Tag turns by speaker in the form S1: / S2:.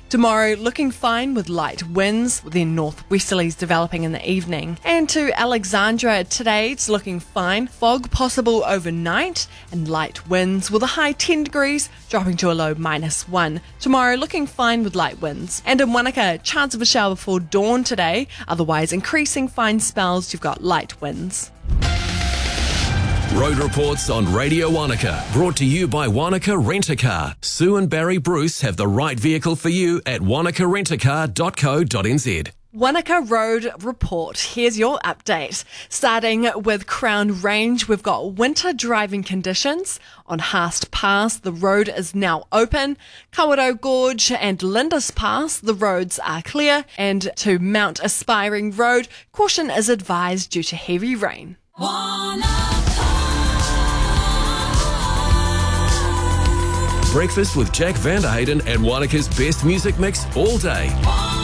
S1: Tomorrow, looking fine with light winds, then northwesterlies developing in the evening. And to Alexandra, today it's looking fine. Fog possible overnight and light winds with a high 10 degrees, dropping to a low -1. Tomorrow, looking fine with light winds. And in Wanaka, chance of a shower before dawn today. Otherwise, increasing fine spells, you've got light winds.
S2: Road reports on Radio Wanaka, brought to you by Wanaka Rent-A-Car. Sue and Barry Bruce have the right vehicle for you at wanakarentacar.co.nz.
S1: Wanaka Road Report. Here's your update. Starting with Crown Range, we've got winter driving conditions. On Haast Pass, the road is now open. Kawerau Gorge and Lindis Pass, the roads are clear. And to Mount Aspiring Road, caution is advised due to heavy rain.
S2: Breakfast with Jack Vanderhayden and Wanaka's best music mix all day.